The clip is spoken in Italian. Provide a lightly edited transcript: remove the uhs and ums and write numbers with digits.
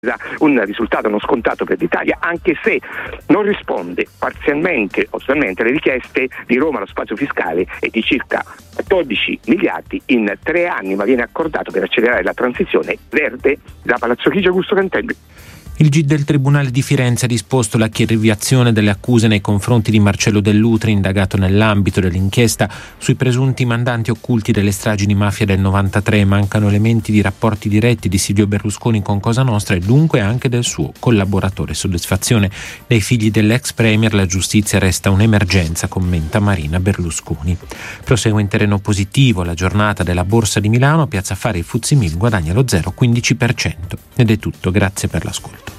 un risultato non scontato per l'Italia, anche se non risponde parzialmente o totalmente alle richieste di Roma. Lo spazio fiscale è di circa 14 miliardi in 3 anni, ma viene accordato per accelerare la transizione verde da Palazzo Chigi Augusto Cantelli. Il GIP del Tribunale di Firenze ha disposto l'archiviazione delle accuse nei confronti di Marcello Dell'Utri, indagato nell'ambito dell'inchiesta sui presunti mandanti occulti delle stragi di mafia del 93. Mancano elementi di rapporti diretti di Silvio Berlusconi con Cosa Nostra e dunque anche del suo collaboratore. Soddisfazione dei figli dell'ex premier, la giustizia resta un'emergenza, commenta Marina Berlusconi. Prosegue in terreno positivo la giornata della Borsa di Milano, Piazza Affari e FTSE MIB guadagna lo 0,15%. Ed è tutto, grazie per l'ascolto.